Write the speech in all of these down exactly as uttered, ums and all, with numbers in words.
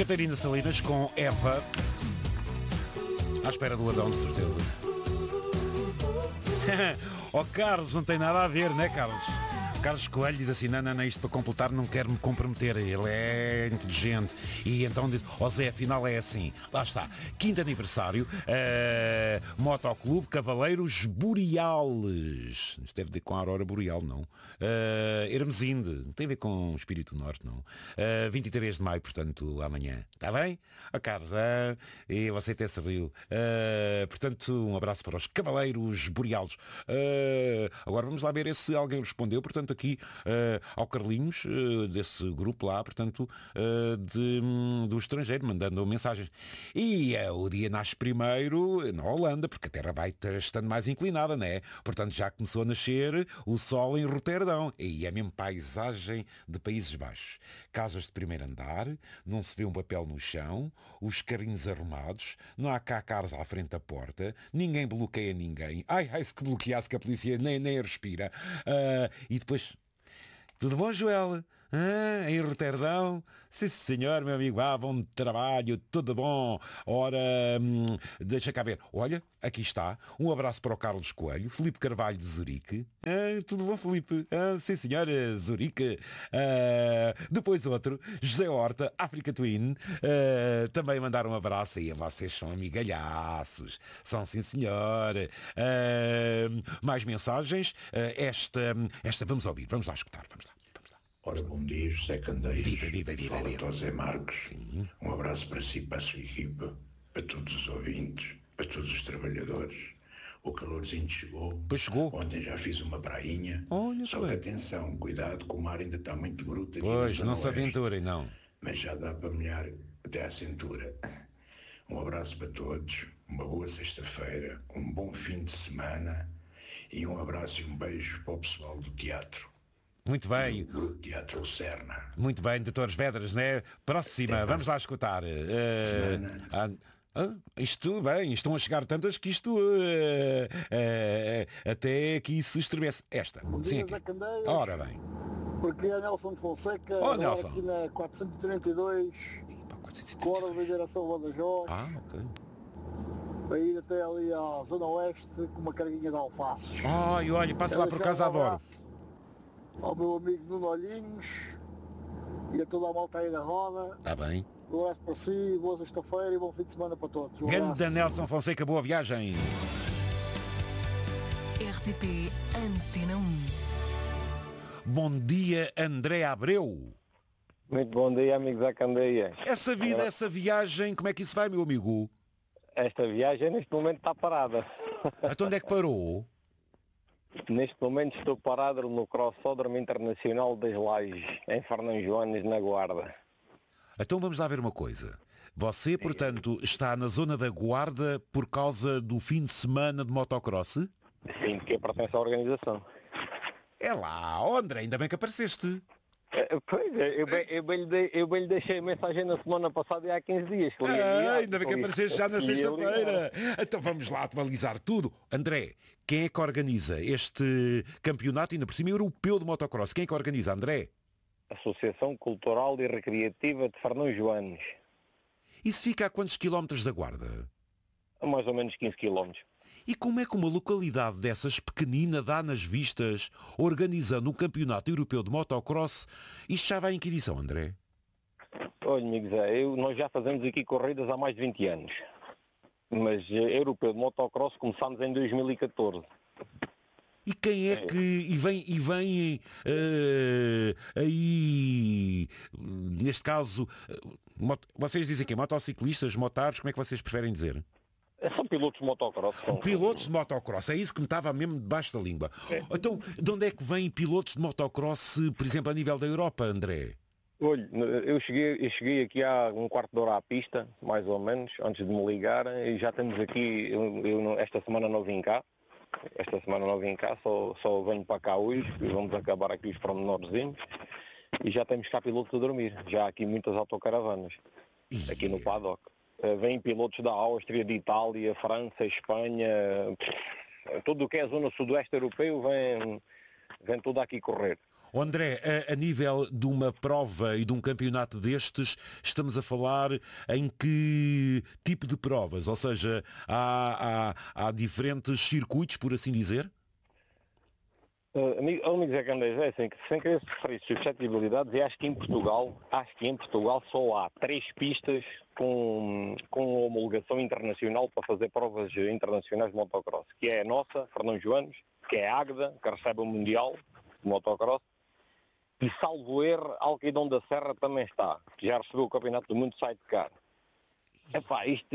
Catarina Salinas com Eva. À espera do Adão, de certeza. Oh, Carlos, não tem nada a ver, né, Carlos? Carlos Coelho diz assim, não, não, não, isto para completar não quero me comprometer, ele é inteligente. E então diz, ó oh, Zé, afinal é assim, lá está, quinto aniversário, uh, Motoclube Cavaleiros Boreales. Isto deve ter com a Aurora Boreal, não? Uh, Hermesinde, não tem a ver com o Espírito Norte, não? Uh, vinte e três de maio, portanto, amanhã. Está bem? Ó oh, Carlos, uh, e você até se riu. Uh, portanto, um abraço para os Cavaleiros Boreales. Uh, agora vamos lá ver se alguém respondeu, portanto, aqui uh, ao Carlinhos, uh, desse grupo lá, portanto, uh, de, um, do estrangeiro, mandando mensagens. E uh, o dia nasce primeiro na Holanda, porque a terra vai estando mais inclinada, né? Portanto, já começou a nascer o sol em Roterdão. E é mesmo paisagem de Países Baixos. Casas de primeiro andar, não se vê um papel no chão, os carrinhos arrumados, não há cá carros à frente da porta, ninguém bloqueia ninguém. Ai, ai, se que bloqueasse que a polícia nem, nem respira. Uh, e depois tudo bom, Joel? Ah, em Roterdão? Sim, senhor, meu amigo. Ah, bom trabalho, tudo bom. Ora, hum, deixa cá ver. Olha, aqui está. Um abraço para o Carlos Coelho, Filipe Carvalho de Zurique. Ah, tudo bom, Filipe? Ah, sim, senhor, Zurique. Ah, depois outro, José Horta, África Twin. Ah, também mandar um abraço aí. Vocês são amigalhaços. São, sim, senhor. Ah, mais mensagens. Ah, esta, esta, vamos ouvir. Vamos lá escutar. Vamos lá. Ora, bom dia, José Candeias. Viva, viva, viva, Fala viva. José Marques. Sim. Um abraço para si, para a sua equipa, para todos os ouvintes, para todos os trabalhadores. O calorzinho chegou. Pois chegou. Ontem já fiz uma prainha. Olha, Só que atenção, cuidado, que o mar ainda está muito bruto aqui. Pois, na não se Zona Oeste. aventurem, não. Mas já dá para molhar até à cintura. Um abraço para todos, uma boa sexta-feira, um bom fim de semana e um abraço e um beijo para o pessoal do teatro. Muito bem. Do Grupo Teatro Lucerna. Muito bem, doutores Vedras, né? Próxima, Tem vamos lá escutar. Uh, ah, ah, isto, bem, estão a chegar tantas que isto uh, uh, até aqui se estremece. Esta. Bom Sim, dia, aqui. Zé Candeias. Ora bem. Porque é Nelson de Fonseca, Oh, agora Nelson. aqui na quatrocentos e trinta e dois, com hora de direção a Badajoz, Ah, ok. para ir até ali à Zona Oeste com uma carguinha de alfaces. Ai, olha, passa lá Quero por deixar casa, um adoro. abraço ao meu amigo Nuno Olhinhos e a toda a malta aí da roda. Está bem. Um abraço para si, boa sexta-feira e bom fim de semana para todos. Um Grande abraço. Nelson Fonseca, boa viagem. R T P Antena um. Bom dia, André Abreu. Muito bom dia, amigos da Candeias. Essa vida, essa viagem, como é que isso vai, meu amigo? Esta viagem neste momento está parada. Até onde é que parou? Neste momento estou parado no Crossódromo Internacional das Lajes, em Fernão Joanes, na Guarda. Então vamos lá ver uma coisa. Você, portanto, está na zona da Guarda por causa do fim de semana de motocross? Sim, que pertence à organização. É lá, oh André, ainda bem que apareceste. É, pois é, eu bem, eu, bem lhe dei, eu bem lhe deixei mensagem na semana passada e há quinze dias. Que Ah, ainda bem que apareceste já na E ele- sexta-feira. Então vamos lá atualizar tudo. André, quem é que organiza este campeonato, ainda por cima, europeu de motocross? Quem é que organiza, André? Associação Cultural e Recreativa de Fernão Joanes. Isso fica a quantos quilómetros da Guarda? A mais ou menos quinze quilómetros. E como é que uma localidade dessas pequenina dá nas vistas, organizando um campeonato europeu de motocross? Isto já vai em que edição, André? Olha, amigos, é, eu, nós já fazemos aqui corridas há mais de vinte anos. Mas eh, europeu de motocross começámos em dois mil e catorze. E quem é que... E vem, e vem eh, aí... Neste caso... eh, mot- vocês dizem que motociclistas, motares, como é que vocês preferem dizer? São pilotos de motocross. São... Pilotos de motocross, é isso que me estava mesmo debaixo da língua. Então, de onde é que vêm pilotos de motocross, por exemplo, a nível da Europa, André? Olha, eu cheguei, eu cheguei aqui há um quarto de hora à pista, mais ou menos, antes de me ligarem, e já temos aqui, eu, eu não- esta semana não vim cá, esta semana não vim cá, só, só venho para cá hoje, e vamos acabar aqui os pormenorzinhos, e já temos cá pilotos a dormir, já há aqui muitas autocaravanas, aqui no paddock. Eh, Vêm pilotos da Áustria, de Itália, França, Espanha, pff, tudo o que é a zona sudoeste europeu vem, vem tudo aqui correr. Oh, André, a, a nível de uma prova e de um campeonato destes, estamos a falar em que tipo de provas? Ou seja, há, há, há diferentes circuitos, por assim dizer? Uh, amigo, amigo Zé Candeias, é assim, que sem querer referir suscetibilidades, e acho que em Portugal, acho que em Portugal só há três pistas com, com homologação internacional para fazer provas internacionais de motocross, que é a nossa, Fernão Joanes, que é a Águeda, que recebe o Mundial de motocross, e salvo erro, Alqueidão da Serra também está, que já recebeu o Campeonato do Mundo Sidecar. Epá, isto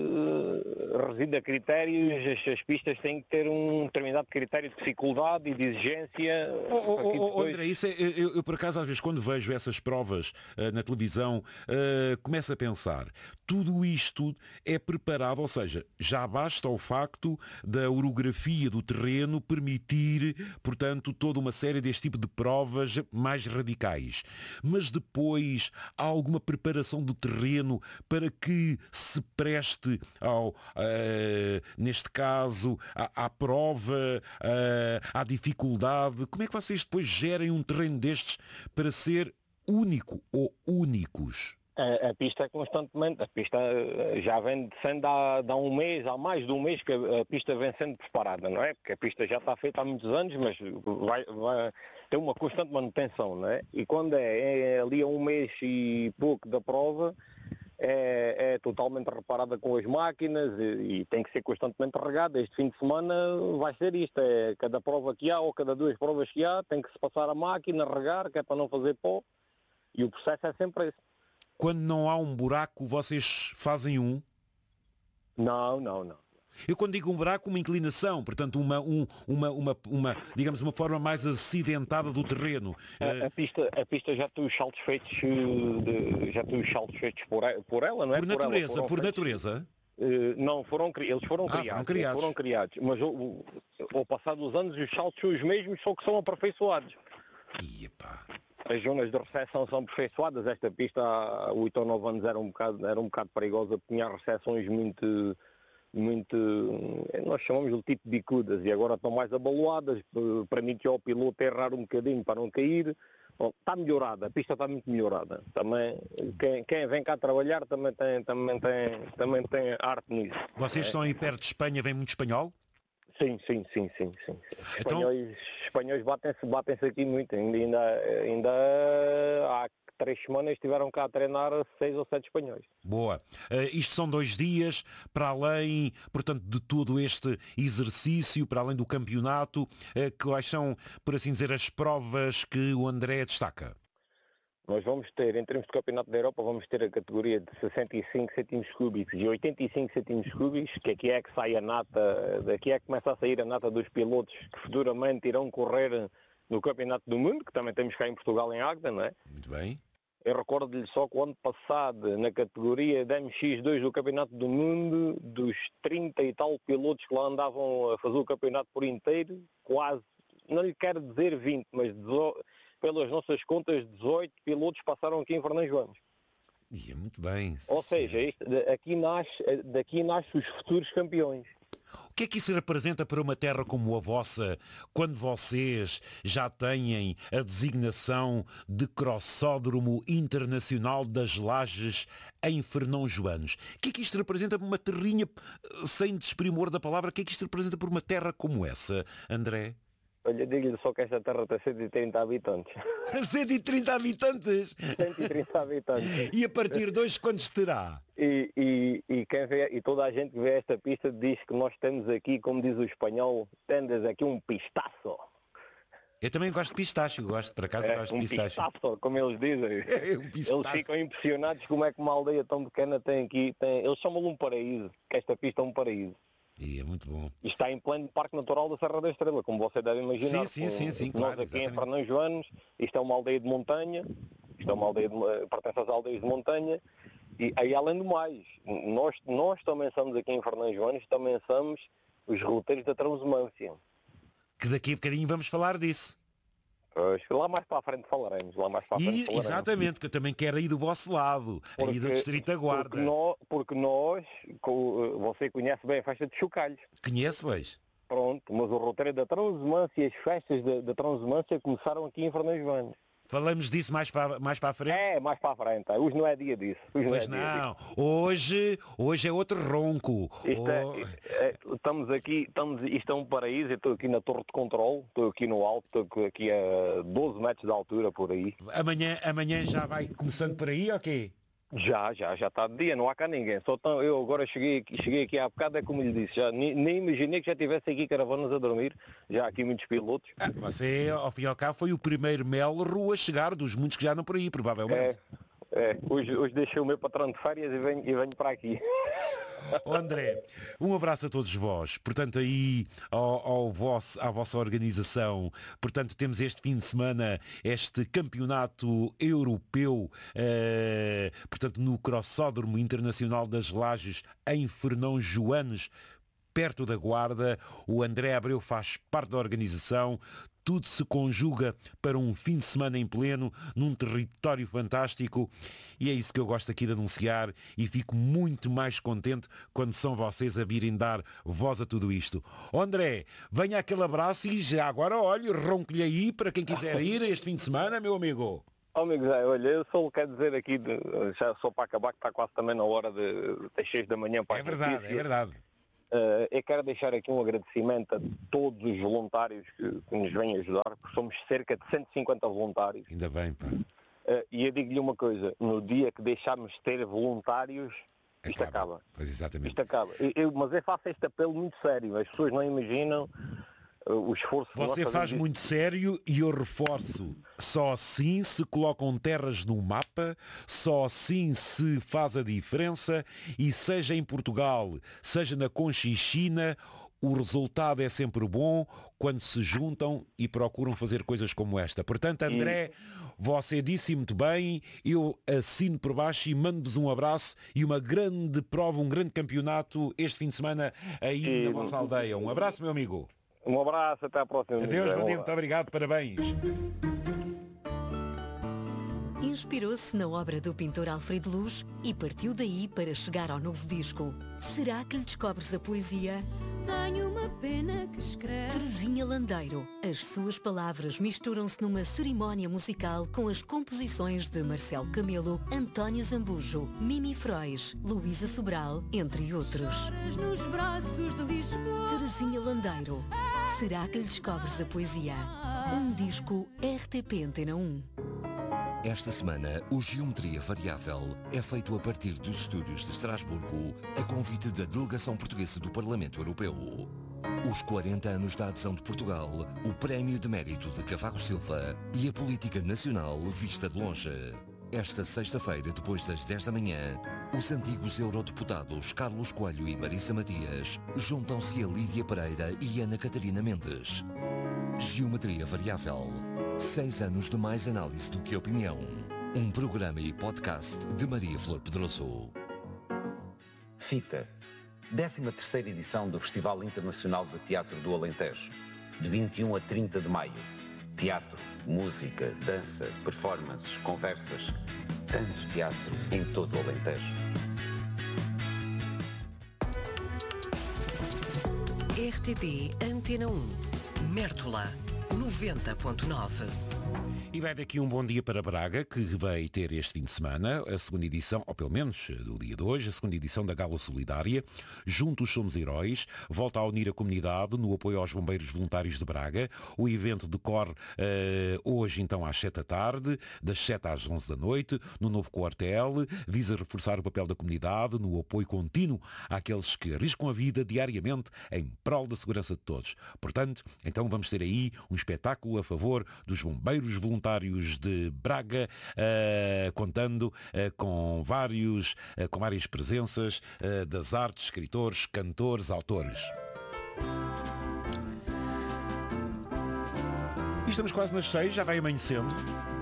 uh, reside a critérios, as, as pistas têm que ter um determinado critério de dificuldade e de exigência. Oh, oh, oh, depois... oh, André, isso é, eu, eu por acaso às vezes quando vejo essas provas uh, na televisão uh, começo a pensar, tudo isto é preparado, ou seja, já basta o facto da orografia do terreno permitir, portanto, toda uma série deste tipo de provas mais radicais. Mas depois há alguma preparação do terreno para que se preste ao, uh, neste caso, à, à prova, uh, à dificuldade. Como é que vocês depois gerem um terreno destes para ser único ou únicos? A, a pista é constantemente, a pista já vem sendo há, há um mês, há mais de um mês que a, a pista vem sendo preparada, não é? Porque a pista já está feita há muitos anos, mas vai, vai ter uma constante manutenção, não é? E quando é, é ali a um mês e pouco da prova, É, é totalmente reparada com as máquinas e, e tem que ser constantemente regada. Este fim de semana vai ser isto, é cada prova que há ou cada duas provas que há, tem que se passar a máquina, regar, que é para não fazer pó, e o processo é sempre esse. Quando não há um buraco, vocês fazem um? Não, não, não. Eu quando digo um buraco, uma inclinação, portanto uma, um, uma, uma, uma, digamos, uma forma mais acidentada do terreno. A, a, pista, a pista já tem os saltos feitos, de, já tem os saltos feitos por, por ela, não é? Por natureza, por, ela, por feitos, natureza? Uh, não, foram, eles foram, ah, criados, foram criados. Foram criados. Mas ao, ao passar dos anos os saltos são os mesmos, só que são aperfeiçoados. Epá. As zonas de recepção são aperfeiçoadas. Esta pista há oito ou nove anos era um bocado, era um bocado perigosa, porque tinha recepções muito... muito, nós chamamos de tipo bicudas, e agora estão mais abaloadas, permite ao piloto errar um bocadinho para não cair. Bom, está melhorada, a pista está muito melhorada. Também, quem, quem vem cá trabalhar também tem, também tem, também tem arte nisso. Vocês é. estão aí perto de Espanha, vem muito espanhol? Sim, sim, sim, sim, sim. Então... Espanhóis, espanhóis batem-se, batem-se aqui muito, ainda, ainda, ainda há três semanas estiveram cá a treinar seis ou sete espanhóis. Boa. Uh, isto são dois dias, para além, portanto, de todo este exercício, para além do campeonato, uh, quais são, por assim dizer, as provas que o André destaca? Nós vamos ter, em termos de campeonato da Europa, vamos ter a categoria de sessenta e cinco centímetros cúbicos e oitenta e cinco centímetros cúbicos, que aqui é que sai a nata, daqui é que começa a sair a nata dos pilotos que futuramente irão correr no Campeonato do Mundo, que também temos cá em Portugal, em Águeda, não é? Muito bem. Eu recordo-lhe só que o ano passado, na categoria da M X dois do Campeonato do Mundo, dos trinta e tal pilotos que lá andavam a fazer o campeonato por inteiro, quase, não lhe quero dizer vinte, mas dezoito, pelas nossas contas, dezoito pilotos passaram aqui em Fernão Joanes. E é muito bem. Ou seja, isto, aqui nasce, daqui nascem os futuros campeões. O que é que isso representa para uma terra como a vossa, quando vocês já têm a designação de Crossódromo Internacional das Lajes em Fernão Joanes? O que é que isto representa para uma terrinha, sem desprimor da palavra, o que é que isto representa por uma terra como essa, André? Olha, digo-lhe só que esta terra tem cento e trinta habitantes. cento e trinta habitantes? cento e trinta habitantes. E a partir de hoje quantos terá? E, e, e, quem vê, e toda a gente que vê esta pista diz que nós temos aqui, como diz o espanhol, tendes aqui um pistaço. Eu também gosto de pistache, eu gosto, por acaso é, gosto um de pistache. Pistaço, como eles dizem. É, um eles ficam impressionados como é que uma aldeia tão pequena tem aqui. Tem, eles chamam-lhe um paraíso, que esta pista é um paraíso. E é muito bom. E está em pleno Parque Natural da Serra da Estrela, como você deve imaginar. Sim, sim, sim, sim, nós claro, aqui exatamente. em Fernão Joanes, isto é uma aldeia de montanha, isto é uma aldeia de, pertence às aldeias de montanha, e aí além do mais, nós, nós também somos aqui em Fernão Joanes, também somos os reluteiros da Transumância. Que daqui a bocadinho vamos falar disso. Pois, lá mais para a frente falaremos, lá mais para a frente E, falaremos. Exatamente, que eu também quero ir do vosso lado, porque, aí do Distrito da Guarda. Porque nós, porque nós, você conhece bem a festa de Chocalhos. Conhece, vejo? Pronto, mas o roteiro da Transumância e as festas da, da Transumância começaram aqui em Fernandes Velho. Falamos disso mais para, mais para a frente? É, mais para a frente. Hoje não é dia disso. Hoje Pois não. É não. Hoje, hoje é outro ronco. Isto é, Oh, é, estamos aqui, estamos, isto é um paraíso. Eu estou aqui na torre de controle, estou aqui no alto, estou aqui a doze metros de altura por aí. Amanhã, amanhã já vai começando por aí, ok? Já, já, já está de dia, não há cá ninguém. Só tão, eu agora cheguei, aqui- cheguei aqui há bocado, é como lhe disse, já, nem, nem imaginei que já tivesse aqui caravanas a dormir. Já há aqui muitos pilotos. Ah, você, ao fim e ao cabo, foi o primeiro Melro a chegar, dos muitos que já não por aí, provavelmente. É, é, hoje, hoje deixei o meu patrão de férias e venho, e venho para aqui. Ó André, um abraço a todos vós. Portanto, aí ao, ao vosso, à vossa organização, portanto, temos este fim de semana este campeonato europeu, eh, portanto, no Crossódromo Internacional das Lajes, em Fernão Joanes, perto da Guarda. O André Abreu faz parte da organização. Tudo se conjuga para um fim de semana em pleno, num território fantástico, e é isso que eu gosto aqui de anunciar, e fico muito mais contente quando são vocês a virem dar voz a tudo isto. Ó André, venha aquele abraço e já agora, olha, ronco-lhe aí para quem quiser ir este fim de semana, meu amigo. Oh, amigo Zé, olha, eu só lhe quero dizer aqui, de, já só para acabar, que está quase também na hora de, das seis da manhã para É as verdade, notícias. é verdade. Uh, eu quero deixar aqui um agradecimento a todos os voluntários que, que nos vêm ajudar, porque somos cerca de cento e cinquenta voluntários. Ainda bem, pá. Uh, e eu digo-lhe uma coisa, no dia que deixarmos de ter voluntários, isto Acaba. acaba. Pois exatamente. Isto acaba. Eu, eu- mas eu faço este apelo muito sério, as pessoas não imaginam uh, o esforço que nós Você fazemos faz isto. muito sério e eu reforço. Só assim se colocam terras no mapa, só assim se faz a diferença, e seja em Portugal, seja na Conchichina, o resultado é sempre bom quando se juntam e procuram fazer coisas como esta. Portanto, André, você disse muito bem, eu assino por baixo e mando-vos um abraço e uma grande prova, um grande campeonato este fim de semana aí E- na vossa aldeia. Um abraço, meu amigo. Um abraço, até à próxima. Adeus, amigo. bom dia, Um muito obrigado, parabéns. Inspirou-se na obra do pintor Alfredo Luz e partiu daí para chegar ao novo disco. Será que lhe descobres a poesia? Tenho uma pena que escreve. Teresinha Landeiro. As suas palavras misturam-se numa cerimónia musical com as composições de Marcelo Camelo, António Zambujo, Mimi Frois, Luísa Sobral, entre outros. Choras nos braços de Lisboa. Teresinha Landeiro. Será que lhe descobres a poesia? Um disco R T P Antena um. Esta semana, o Geometria Variável é feito a partir dos estúdios de Estrasburgo, a convite da Delegação Portuguesa do Parlamento Europeu. Os quarenta anos da adesão de Portugal, o Prémio de Mérito de Cavaco Silva e a política nacional vista de longe. Esta sexta-feira, depois das dez da manhã, os antigos eurodeputados Carlos Coelho e Marisa Matias juntam-se a Lídia Pereira e Ana Catarina Mendes. Geometria Variável. Seis anos de mais análise do que opinião. Um programa e podcast de Maria Flor Pedroso. FITA, décima terceira edição do Festival Internacional de Teatro do Alentejo, de vinte e um a trinta de maio. Teatro, música, dança, performances, conversas, tanto teatro em todo o Alentejo. R T P Antena um. Mértola noventa ponto nove. E vai daqui um bom dia para Braga, que vai ter este fim de semana a segunda edição, ou pelo menos do dia de hoje, a segunda edição da Gala Solidária. Juntos Somos Heróis, volta a unir a comunidade no apoio aos bombeiros voluntários de Braga. O evento decorre uh, hoje, então, às sete da tarde, das sete às onze da noite, no novo quartel. Visa reforçar o papel da comunidade no apoio contínuo àqueles que arriscam a vida diariamente em prol da segurança de todos. Portanto, então vamos ter aí um espetáculo a favor dos bombeiros voluntários de Braga, uh, contando uh, com, vários, uh, com várias presenças uh, das artes, escritores, cantores, autores. E estamos quase nas seis, já vai amanhecendo.